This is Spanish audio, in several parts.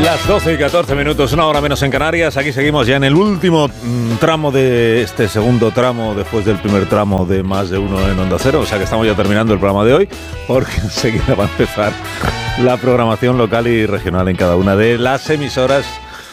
Las 12 y 14 minutos, una hora menos en Canarias. Aquí seguimos ya en el último tramo de este segundo tramo, después del primer tramo de Más de Uno en Onda Cero. O sea que estamos ya terminando el programa de hoy, porque enseguida va a empezar la programación local y regional en cada una de las emisoras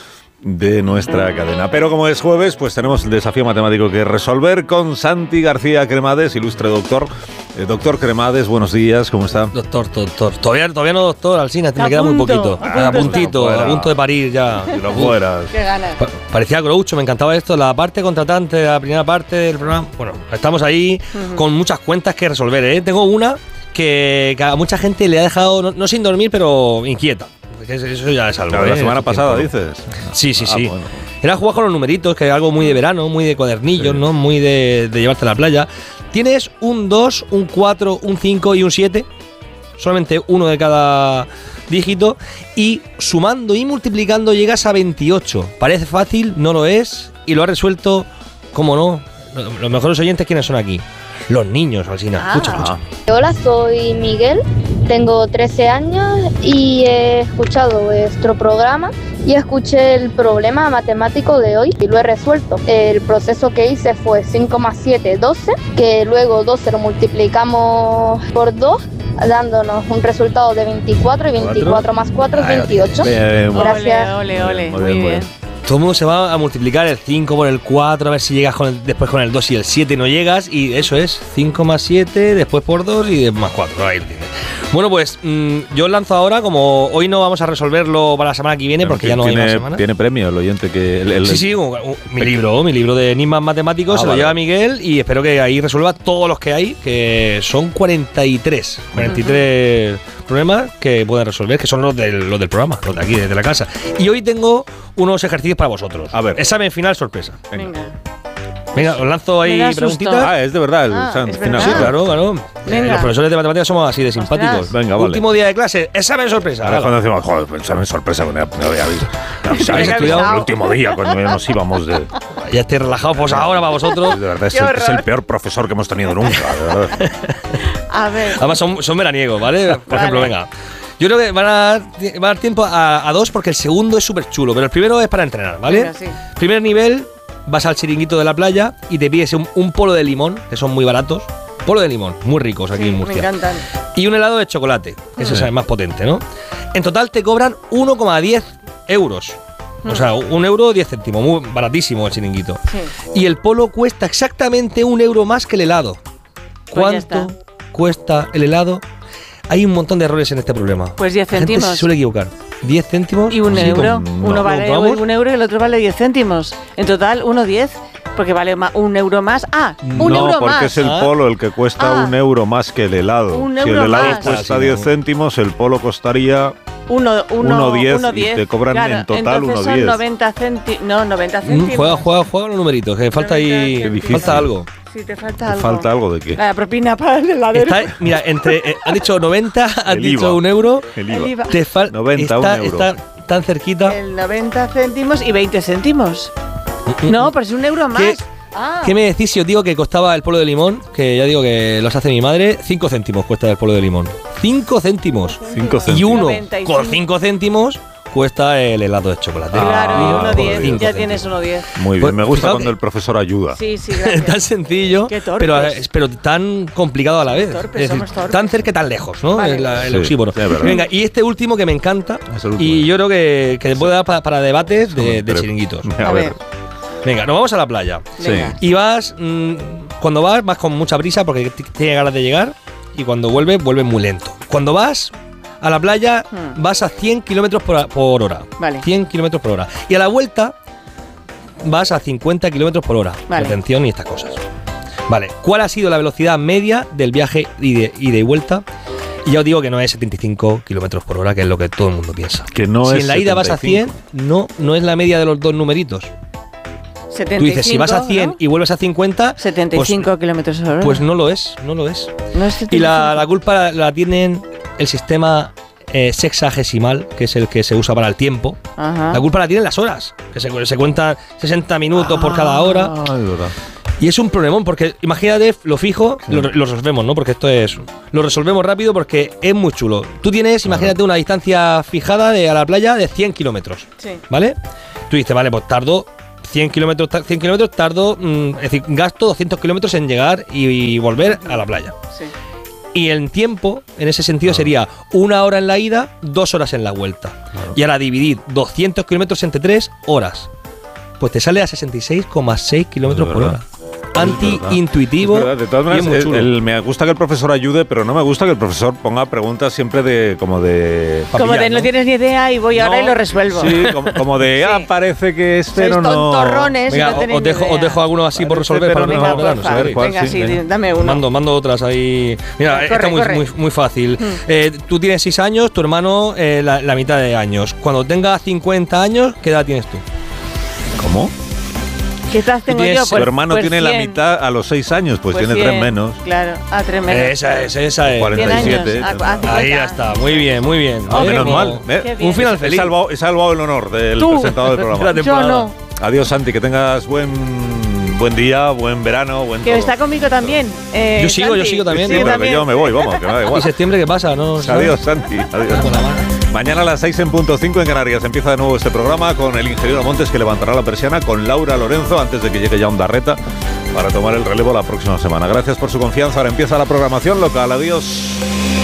de nuestra cadena. Pero como es jueves, pues tenemos el desafío matemático que resolver con Santi García Cremades, ilustre doctor. Doctor Cremades, buenos días, ¿cómo está? Doctor. Todavía no, doctor, Alsina, me queda muy poquito. A punto de parir ya. Si lo fueras. Qué ganas. Parecía Groucho, me encantaba esto, la parte contratante, la primera parte del programa. Bueno, estamos ahí con muchas cuentas que resolver, ¿eh? Tengo una que a mucha gente le ha dejado, no sin dormir, pero inquieta. Eso ya es algo. La semana pasada, dices. Sí. Bueno. Era jugar con los numeritos, que es algo muy de verano, muy de cuadernillos, sí, ¿no? Muy de llevarte a la playa. Tienes un 2, un 4, un 5 y un 7. Solamente uno de cada dígito. Y sumando y multiplicando llegas a 28. Parece fácil, no lo es. Y lo has resuelto, ¿cómo no? Los mejores oyentes, ¿quiénes son aquí? Los niños, Alsina. Escucha. Hola, soy Miguel, tengo 13 años y he escuchado vuestro programa y escuché el problema matemático de hoy y lo he resuelto. El proceso que hice fue 5 más 7, 12, que luego 12 lo multiplicamos por 2, dándonos un resultado de 24 y 24 más 4 es 28. Gracias. Ole, muy bien. Todo el mundo se va a multiplicar el 5 por el 4, a ver si llegas después con el 2 y el 7 no llegas, y eso es 5 más 7, después por 2 y más 4. Ahí lo tienes. Bueno, pues yo lanzo ahora, como hoy no vamos a resolverlo para la semana que viene, porque ya no hay más semana. Tiene premio el oyente que... Sí, mi libro de enigmas matemáticos se lo lleva Miguel y espero que ahí resuelva todos los que hay, que son 43 problemas que pueden resolver, que son los del programa, los de aquí, desde la casa. Y hoy tengo unos ejercicios para vosotros. A ver. Examen final sorpresa. Venga, os lanzo ahí preguntitas. Es de verdad el examen final. Sí, claro. Los profesores de matemáticas somos así de simpáticos. Venga, vale. Último día de clase, examen sorpresa. Ahora cuando decimos, joder, examen sorpresa, me habéis estudiado el último día cuando nos íbamos de... Ya estéis relajados, pues ahora para vosotros. De verdad, es el peor profesor que hemos tenido nunca, de verdad. A ver. Además son veraniegos, ¿vale? Por ejemplo, venga. Yo creo que van a dar tiempo a dos, porque el segundo es súper chulo, pero el primero es para entrenar, ¿vale? Venga, sí. Primer nivel, vas al chiringuito de la playa y te pides un polo de limón, que son muy baratos. Polo de limón, muy ricos aquí en Murcia. Me encantan. Y un helado de chocolate, que ese es el más potente, ¿no? En total te cobran 1,10 euros. O sea, 1 euro 10 céntimos, muy baratísimo el chiringuito. Sí. Y el polo cuesta exactamente 1 euro más que el helado. ¿Cuánto cuesta el helado? Hay un montón de errores en este problema. Pues 10 La gente céntimos. se suele equivocar. 10 céntimos. Y 1 euro. Uno vale ¿vamos? 1 euro y el otro vale 10 céntimos. En total, 1,10. Porque vale 1 euro más. Un euro más. No, porque es el polo el que cuesta 1 euro más que el helado. Si el helado cuesta 10 céntimos, el polo costaría 1,10 y te cobran en total 1,10. Son 90 céntimos. No, 90 céntimos. Juega los numeritos, que falta ahí. Falta algo. Sí, te falta algo. ¿Falta algo de qué? La propina para el heladero. Mira, han dicho 90, han dicho 1 euro. El IVA. Te falta 90, 1 euro. Está tan cerquita. El 90 céntimos y 20 céntimos. No, pero es 1 euro más. ¿Qué me decís si os digo que costaba el polo de limón? Que ya digo que los hace mi madre. 5 céntimos cuesta el polo de limón. 5 céntimos. 5 céntimos. Y uno 95. con 5 céntimos cuesta el helado de chocolate. Claro, y 1,10. Ya céntimos. tienes 1,10. Muy bien, Pues, me gusta fijaos cuando el profesor ayuda. Sí, gracias. Tan sencillo, Qué torpes. pero tan complicado a la vez. Torpes, somos torpes. Tan cerca y tan lejos, ¿no? Vale. El Sí, oxímono. es verdad. Venga, y este último que me encanta, Es el último. y yo creo que te puede dar para debates de chiringuitos. A ver. Venga, nos vamos a la playa. Venga. Y vas, cuando vas con mucha prisa porque tienes ganas de llegar, y cuando vuelves muy lento. Cuando vas a la playa, vas a 100 kilómetros por hora. Vale. 100 kilómetros por hora. Y a la vuelta vas a 50 kilómetros por hora. Vale. Atención y estas cosas. Vale, ¿cuál ha sido la velocidad media del viaje ida y vuelta? Y ya os digo que no es 75 kilómetros por hora, que es lo que todo el mundo piensa. Que no si es en la ida vas a 100, 75. no es la media de los dos numeritos. 75, Tú dices, si vas a 100 ¿no? y vuelves a 50, 75 kilómetros por hora. pues no lo es. No es Y 75. la culpa la tienen el sistema sexagesimal, que es el que se usa para el tiempo. Ajá. La culpa la tienen las horas, que se cuentan 60 minutos por cada hora. Es verdad. Y es un problemón, porque imagínate, lo fijo, lo resolvemos, ¿no? Porque lo resolvemos rápido porque es muy chulo. Tú tienes, imagínate, una distancia fijada a la playa de 100 kilómetros, ¿vale? Tú dices, vale, pues tardo 100 kilómetros, es decir, gasto 200 kilómetros en llegar y volver a la playa. Sí. Y el tiempo, en ese sentido, sería 1 hora en la ida, 2 horas en la vuelta. Claro. Y ahora dividir 200 kilómetros entre 3 horas, pues te sale a 66,6 kilómetros por hora. Anti-intuitivo. De todas maneras, me gusta que el profesor ayude, pero no me gusta que el profesor ponga preguntas siempre como de no tienes ni idea y voy ahora y lo resuelvo. Sí, como de, parece que pero no. Tontorrones. Venga, os dejo algunos así por resolver para no verano. Venga, sí, dame uno. Mando otras ahí. Mira, está muy fácil. Tú tienes 6 años, tu hermano la mitad de años. Cuando tengas 50 años, ¿qué edad tienes tú? ¿Cómo? ¿Qué edad tengo yo? Tu hermano tiene 100. La mitad a los 6 años, pues tiene 100, 3 menos. Claro, 3 menos. Esa es. 47. Ahí ya está, muy bien. Menos mal. Un final feliz. He salvado el honor del presentador del programa. Yo no. Adiós, Santi, que tengas buen día, buen verano, buen todo. Que está conmigo también. Yo sigo también. Sí, pero que yo me voy, vamos, que me da igual. ¿Y septiembre qué pasa? Adiós, Santi. Adiós. Mañana a las 6:05 en Canarias empieza de nuevo este programa con el ingeniero Montes, que levantará la persiana, con Laura Lorenzo, antes de que llegue ya Ondarreta, para tomar el relevo la próxima semana. Gracias por su confianza. Ahora empieza la programación local. Adiós.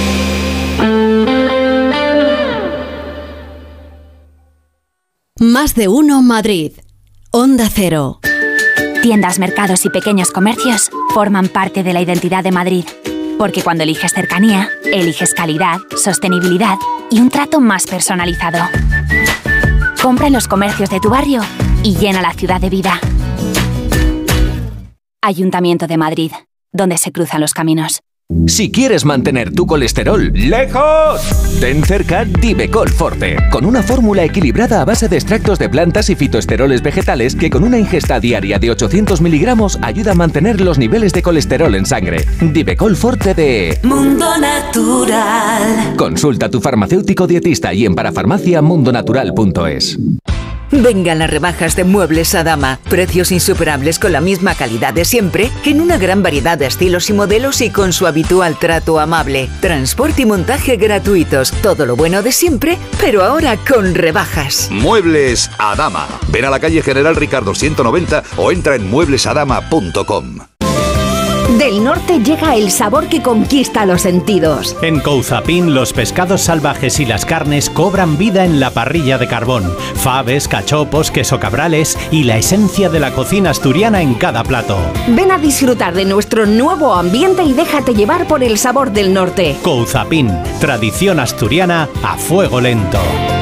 Más de uno Madrid. Onda Cero. Tiendas, mercados y pequeños comercios forman parte de la identidad de Madrid. Porque cuando eliges cercanía, eliges calidad, sostenibilidad y un trato más personalizado. Compra en los comercios de tu barrio y llena la ciudad de vida. Ayuntamiento de Madrid, donde se cruzan los caminos. Si quieres mantener tu colesterol lejos, ten cerca Divecol Forte, con una fórmula equilibrada a base de extractos de plantas y fitoesteroles vegetales que con una ingesta diaria de 800 miligramos ayuda a mantener los niveles de colesterol en sangre. Divecol Forte de Mundo Natural. Consulta a tu farmacéutico dietista y en parafarmaciamundonatural.es. Vengan las rebajas de Muebles Adama. Precios insuperables con la misma calidad de siempre, en una gran variedad de estilos y modelos y con su habitual trato amable. Transporte y montaje gratuitos. Todo lo bueno de siempre, pero ahora con rebajas. Muebles Adama. Ven a la calle General Ricardo 190 o entra en mueblesadama.com. Del norte llega el sabor que conquista los sentidos. En Couzapin, los pescados salvajes y las carnes cobran vida en la parrilla de carbón. Faves, cachopos, queso cabrales y la esencia de la cocina asturiana en cada plato. Ven a disfrutar de nuestro nuevo ambiente y déjate llevar por el sabor del norte. Couzapin, tradición asturiana a fuego lento.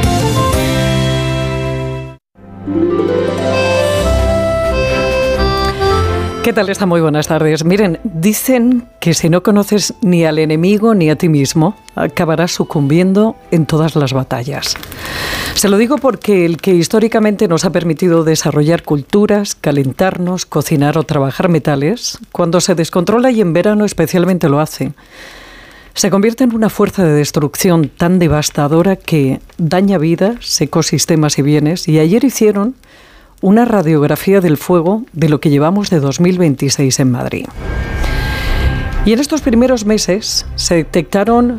¿Qué tal está? Muy buenas tardes. Miren, dicen que si no conoces ni al enemigo ni a ti mismo, acabarás sucumbiendo en todas las batallas. Se lo digo porque el que históricamente nos ha permitido desarrollar culturas, calentarnos, cocinar o trabajar metales, cuando se descontrola y en verano especialmente lo hace, se convierte en una fuerza de destrucción tan devastadora que daña vidas, ecosistemas y bienes. Y ayer hicieron una radiografía del fuego de lo que llevamos de 2026 en Madrid. Y en estos primeros meses se detectaron,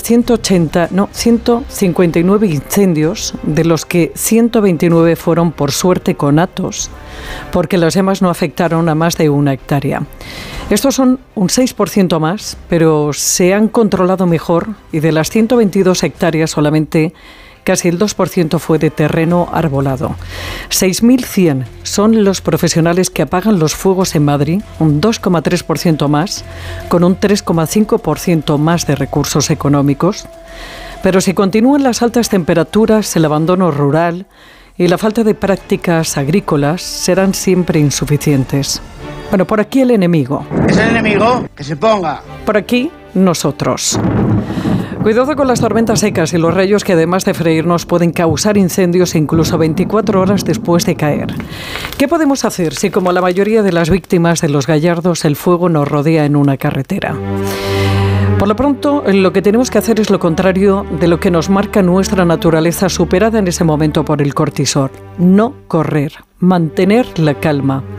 159 incendios, de los que 129 fueron por suerte conatos, porque las llamas no afectaron a más de 1 hectárea. Estos son un 6% más, pero se han controlado mejor y de las 122 hectáreas solamente casi el 2% fue de terreno arbolado. 6.100 son los profesionales que apagan los fuegos en Madrid, un 2,3% más, con un 3,5% más de recursos económicos. Pero si continúan las altas temperaturas, el abandono rural y la falta de prácticas agrícolas, serán siempre insuficientes. Bueno, por aquí el enemigo. ¿Es el enemigo? Que se ponga. Por aquí, nosotros. Cuidado con las tormentas secas y los rayos que además de freírnos pueden causar incendios incluso 24 horas después de caer. ¿Qué podemos hacer si, como la mayoría de las víctimas de los gallardos, el fuego nos rodea en una carretera? Por lo pronto, lo que tenemos que hacer es lo contrario de lo que nos marca nuestra naturaleza superada en ese momento por el cortisol. No correr, mantener la calma.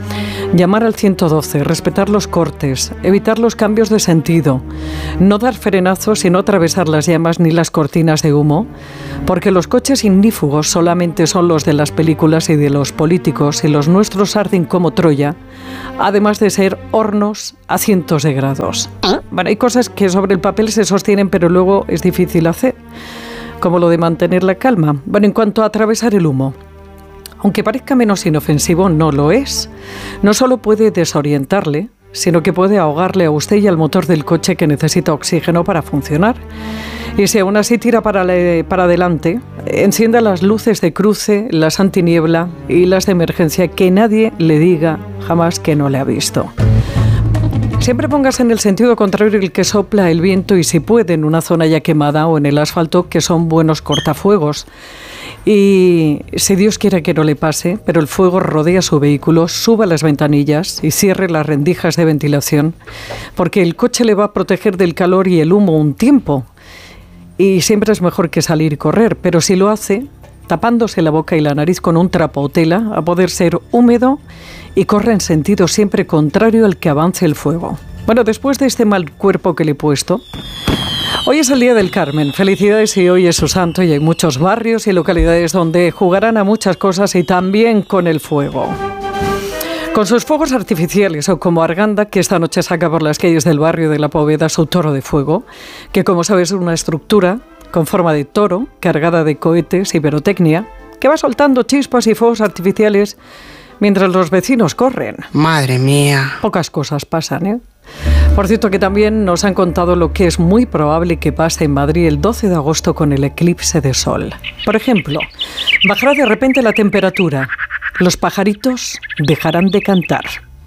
Llamar al 112, respetar los cortes, evitar los cambios de sentido, no dar frenazos y no atravesar las llamas ni las cortinas de humo, porque los coches ignífugos solamente son los de las películas y de los políticos y los nuestros arden como Troya, además de ser hornos a cientos de grados. Bueno, hay cosas que sobre el papel se sostienen pero luego es difícil hacer, como lo de mantener la calma. Bueno, en cuanto a atravesar el humo, aunque parezca menos inofensivo, no lo es. No solo puede desorientarle, sino que puede ahogarle a usted y al motor del coche que necesita oxígeno para funcionar. Y si aún así tira para adelante, encienda las luces de cruce, las antiniebla y las de emergencia, que nadie le diga jamás que no le ha visto. Siempre póngase en el sentido contrario el que sopla el viento y si puede en una zona ya quemada o en el asfalto, que son buenos cortafuegos. Y si Dios quiere que no le pase, pero el fuego rodea su vehículo, suba las ventanillas y cierre las rendijas de ventilación, porque el coche le va a proteger del calor y el humo un tiempo. Y siempre es mejor que salir y correr, pero si lo hace, tapándose la boca y la nariz con un trapo o tela, a poder ser húmedo y corre en sentido siempre contrario al que avance el fuego. Bueno, después de este mal cuerpo que le he puesto, hoy es el Día del Carmen. Felicidades y hoy es su santo y hay muchos barrios y localidades donde jugarán a muchas cosas y también con el fuego. Con sus fuegos artificiales o como Arganda, que esta noche saca por las calles del barrio de La Poveda su toro de fuego, que como sabes es una estructura con forma de toro, cargada de cohetes y pirotecnia, que va soltando chispas y fuegos artificiales mientras los vecinos corren. Madre mía. Pocas cosas pasan, ¿eh? Por cierto, que también nos han contado lo que es muy probable que pase en Madrid el 12 de agosto con el eclipse de sol. Por ejemplo, bajará de repente la temperatura. Los pajaritos dejarán de cantar.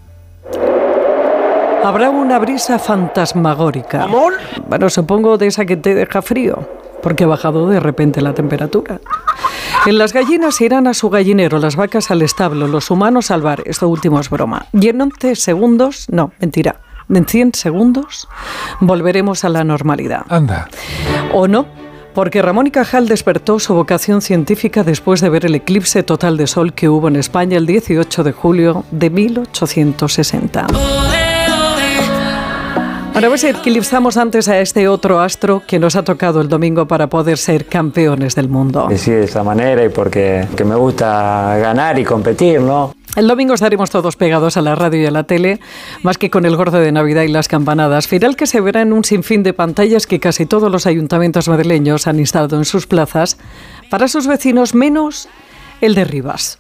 Habrá una brisa fantasmagórica. ¿Amor? Bueno, supongo de esa que te deja frío, porque ha bajado de repente la temperatura. En las gallinas irán a su gallinero, las vacas al establo, los humanos al bar. Esto último es broma. Y en 11 segundos, no, mentira, en 100 segundos volveremos a la normalidad. Anda. ¿O no? Porque Ramón y Cajal despertó su vocación científica después de ver el eclipse total de sol que hubo en España el 18 de julio de 1860. Ahora a ver si eclipsamos antes a este otro astro que nos ha tocado el domingo para poder ser campeones del mundo. Sí, de esa manera y porque me gusta ganar y competir, ¿no? El domingo estaremos todos pegados a la radio y a la tele, más que con el gordo de Navidad y las campanadas. Final que se verá en un sinfín de pantallas que casi todos los ayuntamientos madrileños han instalado en sus plazas para sus vecinos, menos el de Rivas.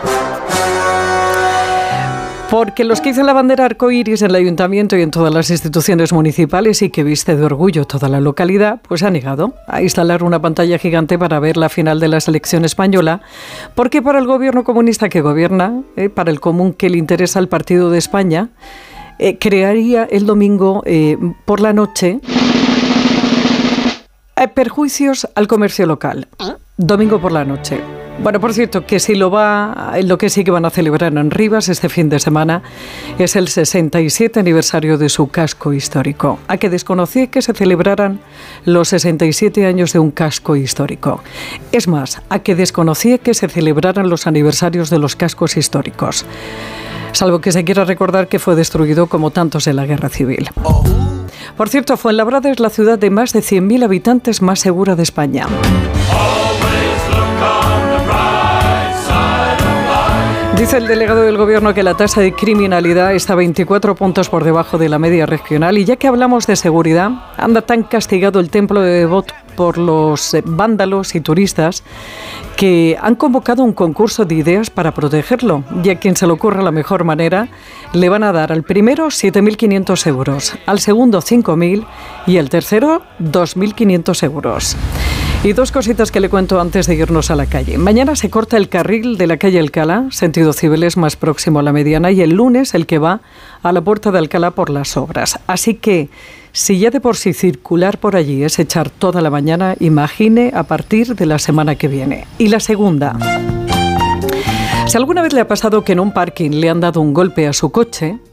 Porque los que hicieron la bandera arcoíris en el ayuntamiento y en todas las instituciones municipales y que viste de orgullo toda la localidad, pues ha negado a instalar una pantalla gigante para ver la final de la selección española, porque para el gobierno comunista que gobierna, para el común que le interesa al Partido de España, crearía el domingo por la noche perjuicios al comercio local. Domingo por la noche. Bueno, por cierto, que si lo que sí que van a celebrar en Rivas este fin de semana es el 67 aniversario de su casco histórico. A que desconocí que se celebraran los 67 años de un casco histórico. Es más, a que desconocí que se celebraran los aniversarios de los cascos históricos. Salvo que se quiera recordar que fue destruido como tantos en la Guerra Civil. Por cierto, Fuenlabrada es la ciudad de más de 100.000 habitantes más segura de España. Dice el delegado del Gobierno que la tasa de criminalidad está 24 puntos por debajo de la media regional y ya que hablamos de seguridad, anda tan castigado el templo de Devot por los vándalos y turistas que han convocado un concurso de ideas para protegerlo y a quien se le ocurra la mejor manera le van a dar al primero 7.500 euros, al segundo 5.000 y al tercero 2.500 euros. Y dos cositas que le cuento antes de irnos a la calle. Mañana se corta el carril de la calle Alcalá, sentido Cibeles más próximo a la Mediana, y el lunes el que va a la Puerta de Alcalá por las obras. Así que, si ya de por sí circular por allí es echar toda la mañana, imagine a partir de la semana que viene. Y la segunda. Si alguna vez le ha pasado que en un parking le han dado un golpe a su coche,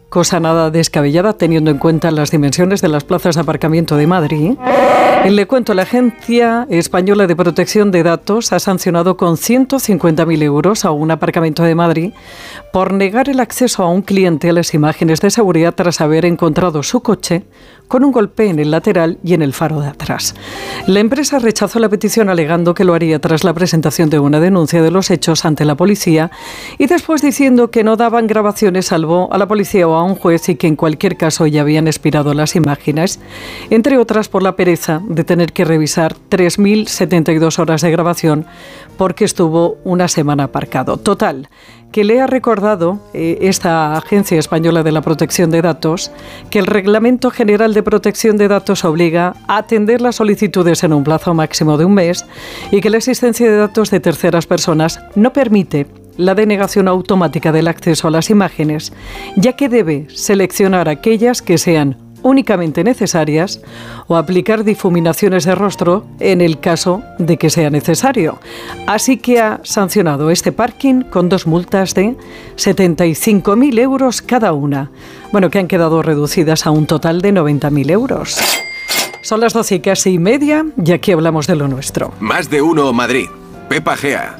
cosa nada descabellada teniendo en cuenta las dimensiones de las plazas de aparcamiento de Madrid. Le cuento, la Agencia Española de Protección de Datos ha sancionado con 150.000 euros a un aparcamiento de Madrid por negar el acceso a un cliente a las imágenes de seguridad tras haber encontrado su coche con un golpe en el lateral y en el faro de atrás. La empresa rechazó la petición alegando que lo haría tras la presentación de una denuncia de los hechos ante la policía y después diciendo que no daban grabaciones salvo a la policía o a un juez y que en cualquier caso ya habían expirado las imágenes, entre otras por la pereza de tener que revisar 3.072 horas de grabación porque estuvo una semana aparcado. Total, que le ha recordado esta Agencia Española de la Protección de Datos que el Reglamento General de Protección de Datos obliga a atender las solicitudes en un plazo máximo de un mes y que la existencia de datos de terceras personas no permite la denegación automática del acceso a las imágenes, ya que debe seleccionar aquellas que sean únicamente necesarias o aplicar difuminaciones de rostro en el caso de que sea necesario. Así que ha sancionado este parking con 2 multas de 75.000 euros cada una. Bueno, que han quedado reducidas a un total de 90.000 euros. Son las 12:30 y aquí hablamos de lo nuestro. Más de uno Madrid. Pepa Gea.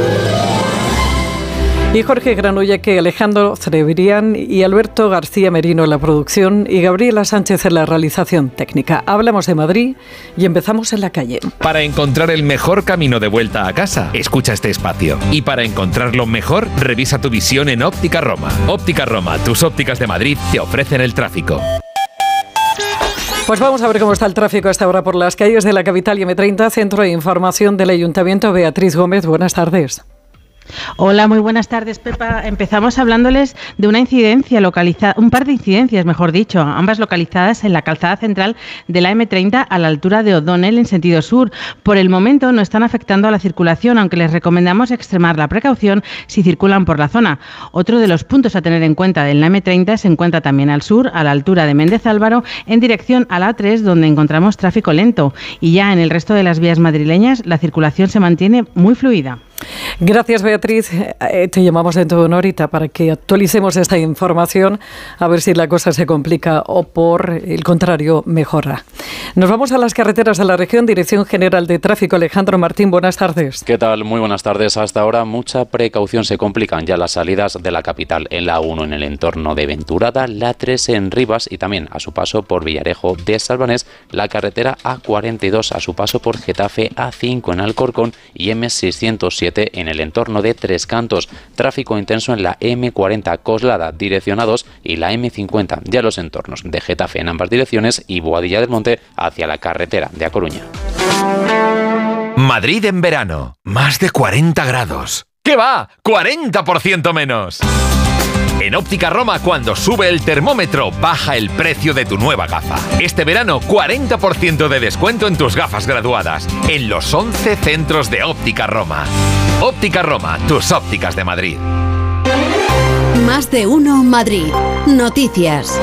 Y Jorge Granullaque, Alejandro Cerebrián y Alberto García Merino en la producción y Gabriela Sánchez en la realización técnica. Hablamos de Madrid y empezamos en la calle. Para encontrar el mejor camino de vuelta a casa, escucha este espacio. Y para encontrarlo mejor, revisa tu visión en Óptica Roma. Óptica Roma, tus ópticas de Madrid te ofrecen el tráfico. Pues vamos a ver cómo está el tráfico a esta hora por las calles de la capital y M30, Centro de Información del Ayuntamiento. Beatriz Gómez, buenas tardes. Hola, muy buenas tardes, Pepa. Empezamos hablándoles de una incidencia localizada, un par de incidencias, mejor dicho, ambas localizadas en la calzada central de la M30 a la altura de O'Donnell en sentido sur. Por el momento no están afectando a la circulación, aunque les recomendamos extremar la precaución si circulan por la zona. Otro de los puntos a tener en cuenta de la M30 se encuentra también al sur, a la altura de Méndez Álvaro, en dirección a la A3, donde encontramos tráfico lento. Y ya en el resto de las vías madrileñas, la circulación se mantiene muy fluida. Gracias, Beatriz. Te llamamos dentro de una horita para que actualicemos esta información, a ver si la cosa se complica o por el contrario mejora. Nos vamos a las carreteras de la región. Dirección General de Tráfico, Alejandro Martín, buenas tardes. ¿Qué tal? Muy buenas tardes. Hasta ahora mucha precaución, se complican ya las salidas de la capital en la 1 en el entorno de Venturada, la 3 en Rivas y también a su paso por Villarejo de Salvanés, la carretera A42 a su paso por Getafe, A5 en Alcorcón y M607 en el entorno de Tres Cantos. Tráfico intenso en la M40 Coslada, dirección A2 y la M50 ya los entornos de Getafe en ambas direcciones y Boadilla del Monte hacia la carretera de A Coruña. Madrid en verano, más de 40 grados. ¿Qué va? ¡40% menos! En Óptica Roma, cuando sube el termómetro, baja el precio de tu nueva gafa. Este verano, 40% de descuento en tus gafas graduadas, en los 11 centros de Óptica Roma. Óptica Roma, tus ópticas de Madrid. Más de uno Madrid. Noticias.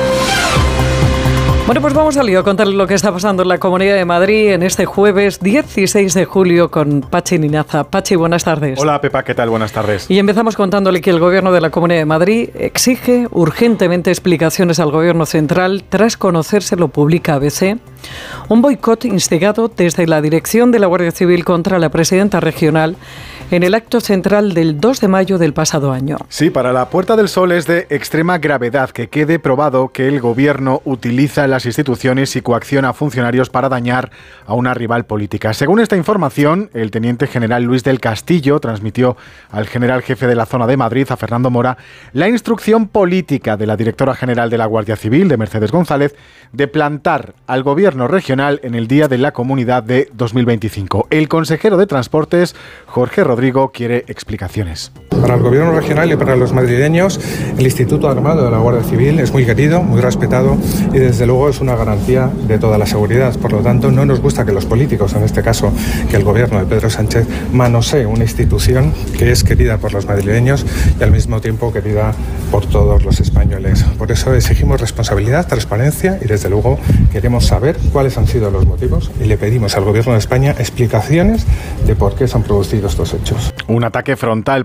Bueno, pues vamos al lío a contarles lo que está pasando en la Comunidad de Madrid en este jueves 16 de julio con Pachi Ninaza. Pachi, buenas tardes. Hola, Pepa, ¿qué tal? Buenas tardes. Y empezamos contándole que el Gobierno de la Comunidad de Madrid exige urgentemente explicaciones al Gobierno central tras conocerse, lo publica ABC, un boicot instigado desde la dirección de la Guardia Civil contra la presidenta regional en el acto central del 2 de mayo del pasado año. Sí, para la Puerta del Sol es de extrema gravedad que quede probado que el Gobierno utiliza las instituciones y coacciona a funcionarios para dañar a una rival política. Según esta información, el teniente general Luis del Castillo transmitió al general jefe de la zona de Madrid, a Fernando Mora, la instrucción política de la directora general de la Guardia Civil, de Mercedes González, de plantar al Gobierno regional en el Día de la Comunidad de 2025. El consejero de Transportes, Jorge Rodrigo, quiere explicaciones. Para el Gobierno regional y para los madrileños, el Instituto Armado de la Guardia Civil es muy querido, muy respetado y desde luego es una garantía de toda la seguridad. Por lo tanto, no nos gusta que los políticos, en este caso que el Gobierno de Pedro Sánchez, manosee una institución que es querida por los madrileños y al mismo tiempo querida por todos los españoles. Por eso exigimos responsabilidad, transparencia y desde luego queremos saber cuáles han sido los motivos y le pedimos al Gobierno de España explicaciones de por qué se han producido estos hechos. Un ataque frontal para la democracia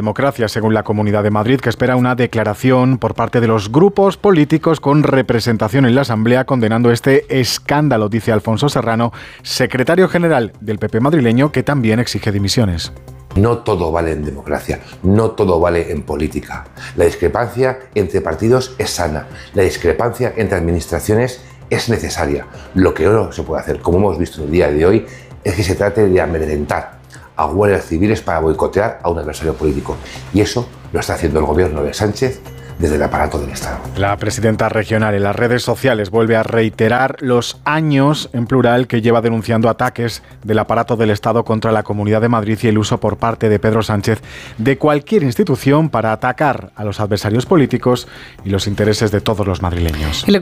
democracia, según la Comunidad de Madrid, que espera una declaración por parte de los grupos políticos con representación en la Asamblea condenando este escándalo, dice Alfonso Serrano, secretario general del PP madrileño, que también exige dimisiones. No todo vale en democracia, no todo vale en política. La discrepancia entre partidos es sana, la discrepancia entre administraciones es necesaria. Lo que no se puede hacer, como hemos visto en el día de hoy, es que se trate de amedrentar a guardias civiles para boicotear a un adversario político. Y eso lo está haciendo el gobierno de Sánchez desde el aparato del Estado. La presidenta regional en las redes sociales vuelve a reiterar los años, en plural, que lleva denunciando ataques del aparato del Estado contra la Comunidad de Madrid y el uso por parte de Pedro Sánchez de cualquier institución para atacar a los adversarios políticos y los intereses de todos los madrileños.